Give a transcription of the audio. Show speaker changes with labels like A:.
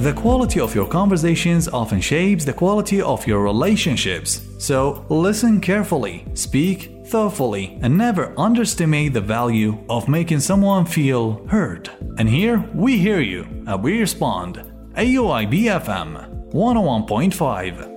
A: The quality of your conversations often shapes the quality of your relationships. So listen carefully, speak thoughtfully, and never underestimate the value of making someone feel heard. And here we hear you and we respond. AUIB FM 101.5.